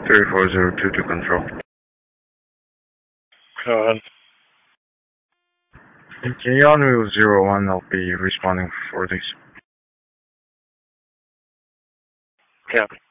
3402 to control. Go ahead. Okay, on wheel 01, I'll be responding for this. Copy.